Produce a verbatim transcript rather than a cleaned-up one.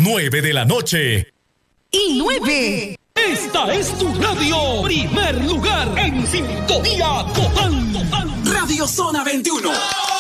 nueve de la noche. Y nueve. Esta es tu radio. Primer lugar en sintonía total. total. Radio Zona veintiuno.